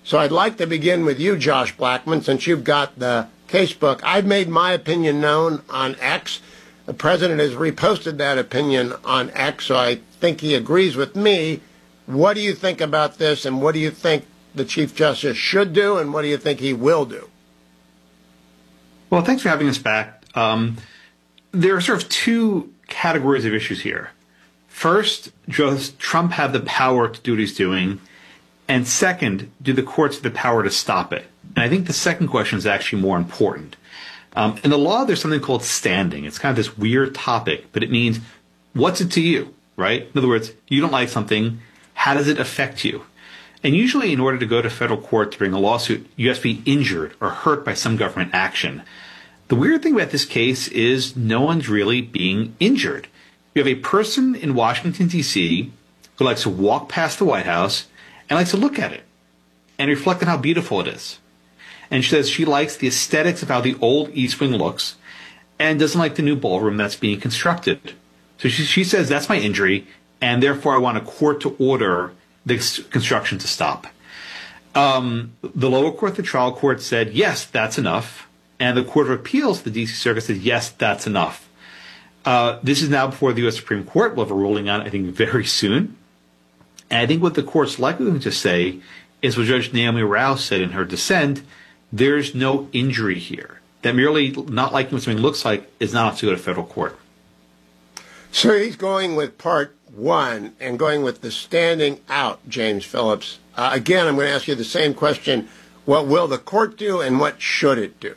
So I'd like to begin with you, Josh Blackman, since you've got the casebook. I've made my opinion known on X. The president has reposted that opinion on X, so I think he agrees with me. What do you think about this, and what do you think the Chief Justice should do, and what do you think he will do? Well, thanks for having us back. There are sort of two categories of issues here. First, does Trump have the power to do what he's doing? And second, do the courts have the power to stop it? And I think the second question is actually more important. In the law, there's something called standing. It's kind of this weird topic, but it means, what's it to you, right? In other words, you don't like something, how does it affect you? And usually in order to go to federal court to bring a lawsuit, you have to be injured or hurt by some government action. The weird thing about this case is no one's really being injured. You have a person in Washington, D.C. who likes to walk past the White House and likes to look at it and reflect on how beautiful it is. And she says she likes the aesthetics of how the old East Wing looks and doesn't like the new ballroom that's being constructed. So she says, that's my injury, and therefore I want a court to order the construction to stop. The lower court, the trial court, said, yes, that's enough. And the Court of Appeals, the D.C. Circuit, said, yes, that's enough. This is now before the U.S. Supreme Court. We'll have a ruling on it, I think, very soon. And I think what the court's likely going to say is what Judge Naomi Rouse said in her dissent: there's no injury here. That merely not liking what something looks like is not enough to go to federal court. So he's going with part one and going with the standing out, James Phillips. Again, I'm going to ask you the same question. What will the court do, and what should it do?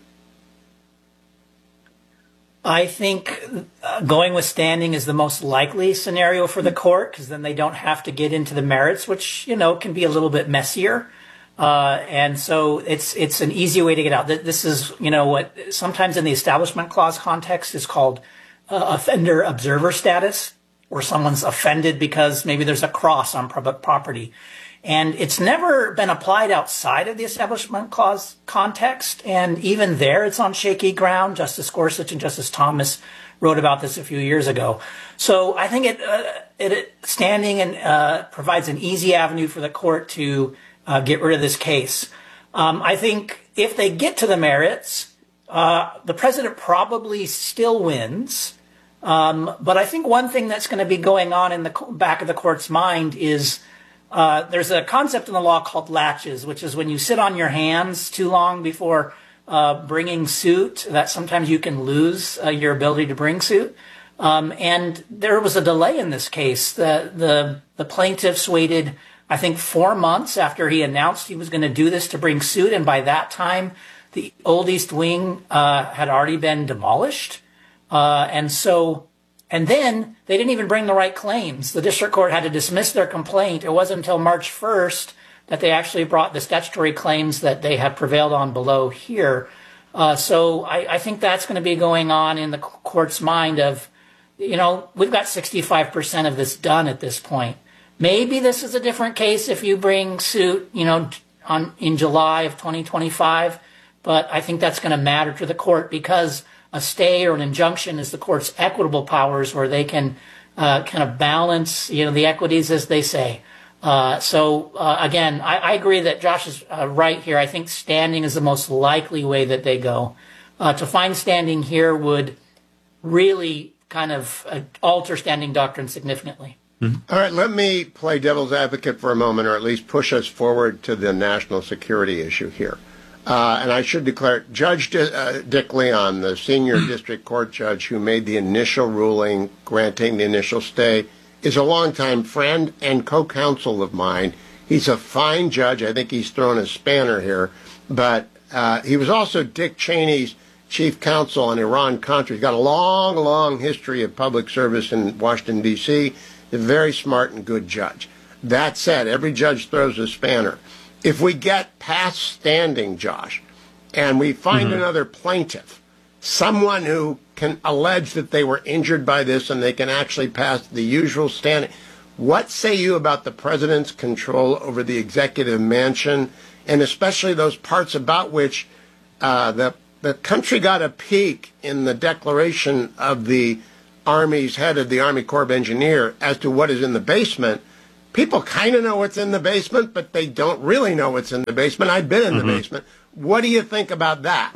I think going with standing is the most likely scenario for the court, because then they don't have to get into the merits, which, can be a little bit messier. And so it's an easy way to get out. This is, what sometimes in the Establishment Clause context is called offender observer status, where someone's offended because maybe there's a cross on public property. And it's never been applied outside of the Establishment Clause context. And even there, it's on shaky ground. Justice Gorsuch and Justice Thomas wrote about this a few years ago. So I think it standing and provides an easy avenue for the court to get rid of this case. I think if they get to the merits, the president probably still wins. But I think one thing that's going to be going on in the back of the court's mind is there's a concept in the law called latches, which is when you sit on your hands too long before bringing suit, that sometimes you can lose your ability to bring suit. And there was a delay in this case. The plaintiffs waited, I think, 4 months after he announced he was going to do this to bring suit. And by that time, the old East Wing had already been demolished. And then they didn't even bring the right claims. The district court had to dismiss their complaint. It wasn't until March 1st that they actually brought the statutory claims that they have prevailed on below here. So I think that's going to be going on in the court's mind of, we've got 65% of this done at this point. Maybe this is a different case if you bring suit, in July of 2025. But I think that's going to matter to the court because a stay or an injunction is the court's equitable powers where they can kind of balance, the equities, as they say. Again, I agree that Josh is right here. I think standing is the most likely way that they go. To find standing here would really kind of alter standing doctrine significantly. Mm-hmm. All right, let me play devil's advocate for a moment, or at least push us forward to the national security issue here. And I should declare, Judge Dick Leon, the senior district court judge who made the initial ruling granting the initial stay, is a longtime friend and co-counsel of mine. He's a fine judge. I think he's thrown a spanner here. But he was also Dick Cheney's chief counsel on Iran-Contra. He's got a long, long history of public service in Washington, D.C., a very smart and good judge. That said, every judge throws a spanner. If we get past standing, Josh, and we find another plaintiff, someone who can allege that they were injured by this and they can actually pass the usual standing, what say you about the president's control over the executive mansion, and especially those parts about which the country got a peek in the declaration of the Army's head of the Army Corps of Engineers as to what is in the basement? people kind of know what's in the basement, but they don't really know what's in the basement. I've been in the basement. What do you think about that?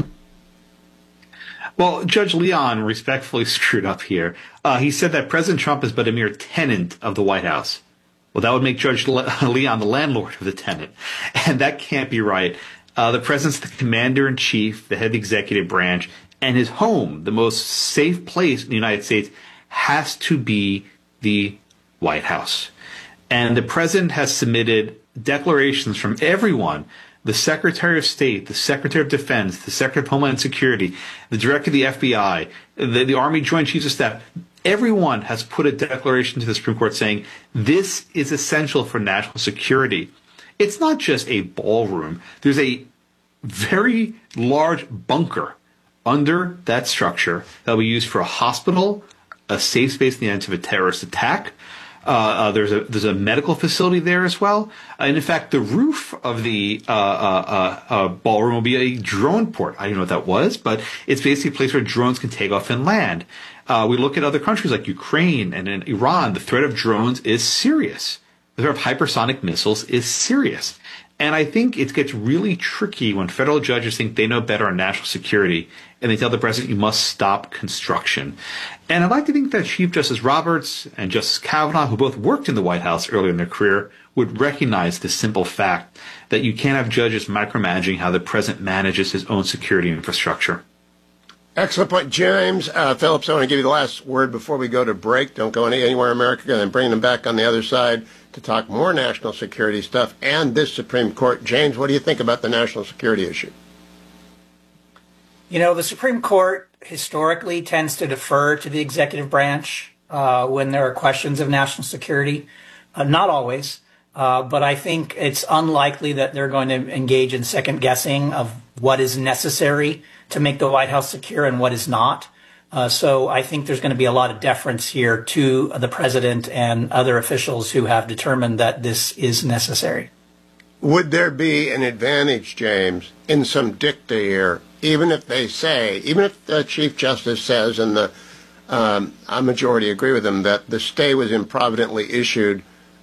Well, Judge Leon respectfully screwed up here. He said that President Trump is but a mere tenant of the White House. Well, that would make Judge Leon the landlord of the tenant. And that can't be right. The president's the commander-in-chief, the head of the executive branch, and his home, the most safe place in the United States, has to be the White House. And the president has submitted declarations from everyone, the Secretary of State, the Secretary of Defense, the Secretary of Homeland Security, the Director of the FBI, the Army Joint Chiefs of Staff. Everyone has put a declaration to the Supreme Court saying this is essential for national security. It's not just a ballroom. There's a very large bunker under that structure that will be used for a hospital, a safe space in the event of a terrorist attack. There's a medical facility there as well. And in fact, the roof of the ballroom will be a drone port. I don't know what that was, but it's basically a place where drones can take off and land. We look at other countries like Ukraine and in Iran. The threat of drones is serious. The threat of hypersonic missiles is serious. And I think it gets really tricky when federal judges think they know better on national security and they tell the president, you must stop construction. And I'd like to think that Chief Justice Roberts and Justice Kavanaugh, who both worked in the White House earlier in their career, would recognize the simple fact that you can't have judges micromanaging how the president manages his own security infrastructure. Excellent point. James Phillips, I want to give you the last word before we go to break. Don't go anywhere in America, and then bring them back on the other side to talk more national security stuff and this Supreme Court. James, what do you think about the national security issue? You know, the Supreme Court historically tends to defer to the executive branch when there are questions of national security. Not always, but I think it's unlikely that they're going to engage in second guessing of what is necessary to make the White House secure and what is not. So I think there's going to be a lot of deference here to the president and other officials who have determined that this is necessary. Would there be an advantage, James, in some dicta here, even if they say, even if the Chief Justice says, and I majority agree with him, that the stay was improvidently issued,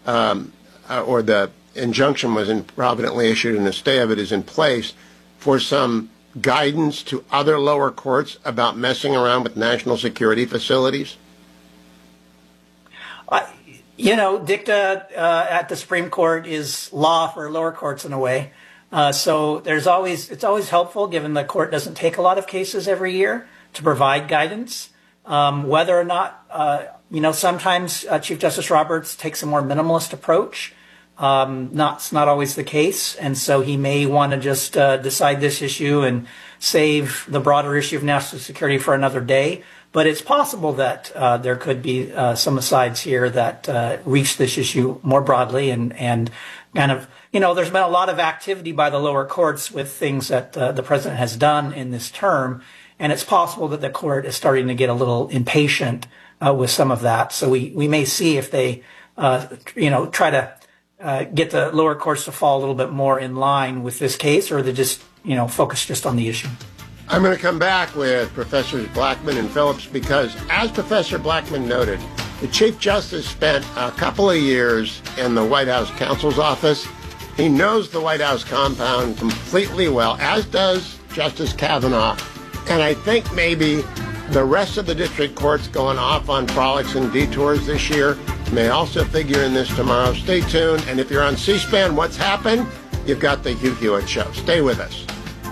or the injunction was improvidently issued and the stay of it is in place, for some guidance to other lower courts about messing around with national security facilities? You know, dicta at the Supreme Court is law for lower courts in a way. So it's always helpful, given the court doesn't take a lot of cases every year, to provide guidance. Whether or not, sometimes Chief Justice Roberts takes a more minimalist approach. It's not always the case. And so he may want to just decide this issue and save the broader issue of national security for another day. But it's possible that there could be some asides here that reach this issue more broadly and kind of, there's been a lot of activity by the lower courts with things that the president has done in this term. And it's possible that the court is starting to get a little impatient with some of that. So we may see if they, try to get the lower courts to fall a little bit more in line with this case, or they just, focus just on the issue. I'm going to come back with Professors Blackmun and Phillips because, as Professor Blackmun noted, the Chief Justice spent a couple of years in the White House counsel's office. He knows the White House compound completely well, as does Justice Kavanaugh. And I think maybe the rest of the district courts going off on frolics and detours this year may also figure in this tomorrow. Stay tuned. And if you're on C-SPAN, What's Happened? You've got the Hugh Hewitt Show. Stay with us.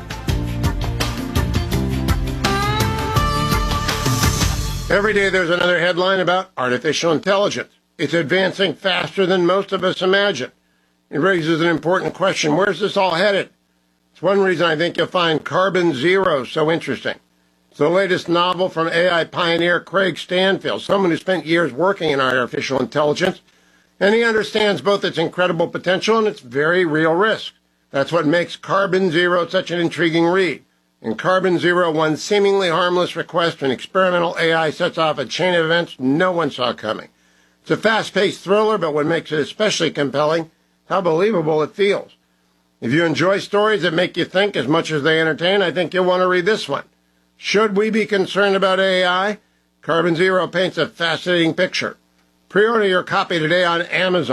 Every day there's another headline about artificial intelligence. It's advancing faster than most of us imagine. It raises an important question. Where's this all headed? It's one reason I think you'll find Carbon Zero so interesting. It's the latest novel from AI pioneer Craig Stanfield, someone who spent years working in artificial intelligence, and he understands both its incredible potential and its very real risk. That's what makes Carbon Zero such an intriguing read. In Carbon Zero, one seemingly harmless request to an experimental AI sets off a chain of events no one saw coming. It's a fast-paced thriller, but what makes it especially compelling, how believable it feels. If you enjoy stories that make you think as much as they entertain, I think you'll want to read this one. Should we be concerned about AI? Carbon Zero paints a fascinating picture. Pre-order your copy today on Amazon.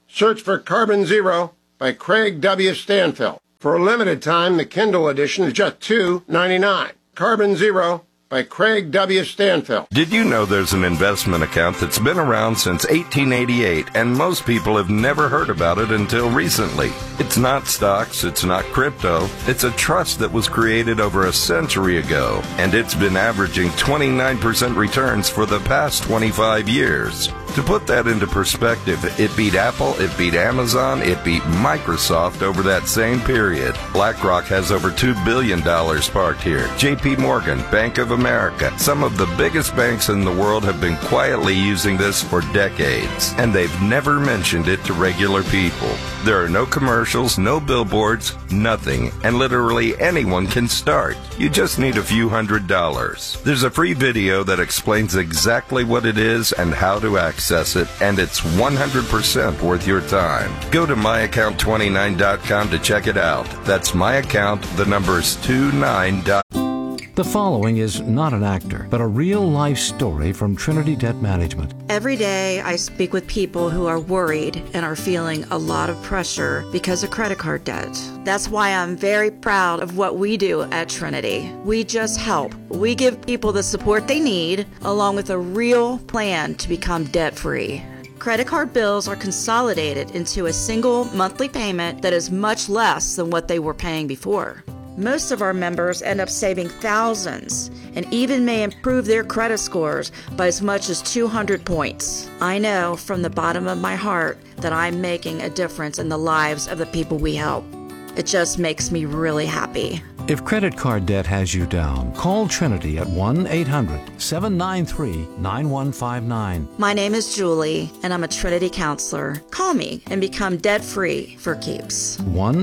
Search for Carbon Zero by Craig W. Stanfill. For a limited time, the Kindle edition is just $2.99. Carbon Zero by Craig W. Stanfill. Did you know there's an investment account that's been around since 1888 and most people have never heard about it until recently? It's not stocks, it's not crypto, it's a trust that was created over a century ago, and it's been averaging 29% returns for the past 25 years. To put that into perspective, it beat Apple, it beat Amazon, it beat Microsoft over that same period. BlackRock has over $2 billion parked here. JP Morgan, Bank of America, some of the biggest banks in the world have been quietly using this for decades, and they've never mentioned it to regular people. There are no commercials, no billboards, nothing, and literally anyone can start. You just need a few $100s. There's a free video that explains exactly what it is and how to access it, and it's 100% worth your time. Go to myaccount29.com to check it out. That's myaccount, the numbers 29. The following is not an actor, but a real-life story from Trinity Debt Management. Every day I speak with people who are worried and are feeling a lot of pressure because of credit card debt. That's why I'm very proud of what we do at Trinity. We just help. We give people the support they need, along with a real plan to become debt-free. Credit card bills are consolidated into a single monthly payment that is much less than what they were paying before. Most of our members end up saving thousands and even may improve their credit scores by as much as 200 points. I know from the bottom of my heart that I'm making a difference in the lives of the people we help. It just makes me really happy. If credit card debt has you down, call Trinity at 1-800-793-9159. My name is Julie, and I'm a Trinity counselor. Call me and become debt-free for keeps.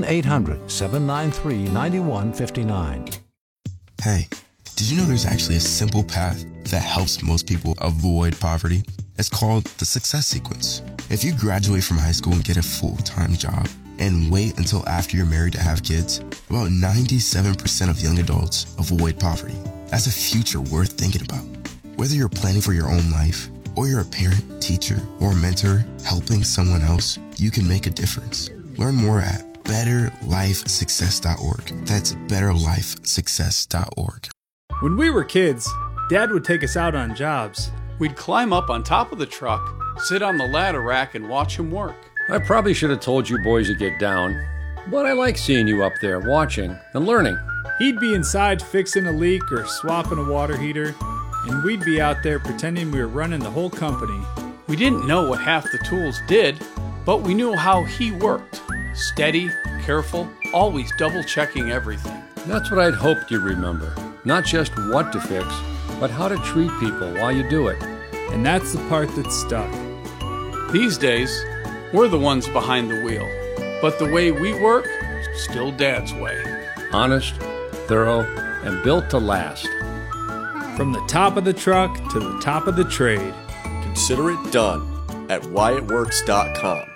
1-800-793-9159. Hey, did you know there's actually a simple path that helps most people avoid poverty? It's called the Success Sequence. If you graduate from high school and get a full-time job, and wait until after you're married to have kids, about 97% of young adults avoid poverty. That's a future worth thinking about. Whether you're planning for your own life, or you're a parent, teacher, or mentor helping someone else, you can make a difference. Learn more at betterlifesuccess.org. That's betterlifesuccess.org. When we were kids, Dad would take us out on jobs. We'd climb up on top of the truck, sit on the ladder rack, and watch him work. I probably should have told you boys to get down, but I like seeing you up there watching and learning. He'd be inside fixing a leak or swapping a water heater, and we'd be out there pretending we were running the whole company. We didn't know what half the tools did, but we knew how he worked. Steady, careful, always double-checking everything. That's what I'd hoped you'd remember. Not just what to fix, but how to treat people while you do it. And that's the part that stuck. These days, we're the ones behind the wheel, but the way we work, still Dad's way. Honest, thorough, and built to last. From the top of the truck to the top of the trade. Consider it done at whyitworks.com.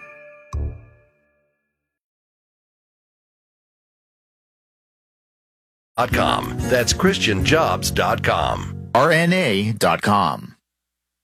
That's ChristianJobs.com. RNA.com.